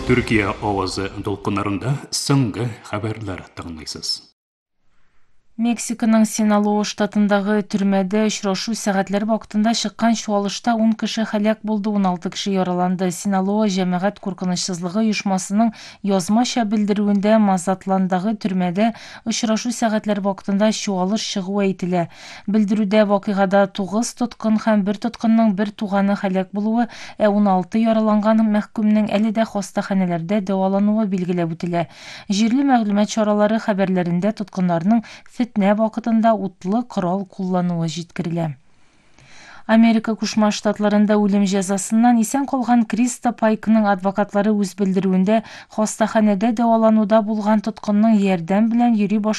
Türkiye ovozı dolqunlarında соңғы хабарлар тыңлайсыз. Мексиканың Синалоо штатындагы төрмәдә очрашу сәгатьләре вакытында чыккан чуалышта 10 кеше һәлак булды, 16 кеше яраланды. Синалоо җәмәгать куркынычсызлыгы оешмасының язмача белдерүендә Мазатландагы төрмәдә очрашу сәгатьләре вакытында чуалыш чыгуы әйтелә. Белдерүдә вакыйгада 9 тоткын һәм 1 тоткынның бер туганы һәлак булуы, 16 яраланган мәхкүмнең әле дә хастаханәләрдә дәвалануы билгеләп үтелә. Җирле мәгълүмат чаралары хәбәрләрендә тоткыннарның фетнә вакытында утлы корал куллануы җиткерелә. Америка Кушма Штатларында үлем җәзасыннан исән калган Криста Пайкның адвокатлары үз белдерүендә хастаханәдә дәвалануда булган тоткынның ярдәм белән йөри